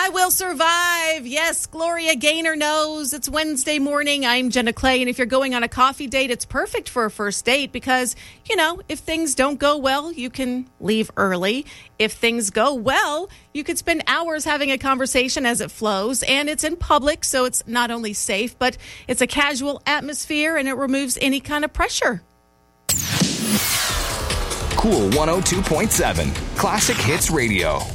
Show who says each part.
Speaker 1: I will survive. Yes, Gloria Gaynor knows. It's Wednesday morning. I'm Jenna Clay, and if you're going on a coffee date, it's perfect for a first date because, if things don't go well, you can leave early. If things go well, you could spend hours having a conversation as it flows, and it's in public, so it's not only safe, but it's a casual atmosphere, and it removes any kind of pressure.
Speaker 2: Cool 102.7 Classic Hits Radio.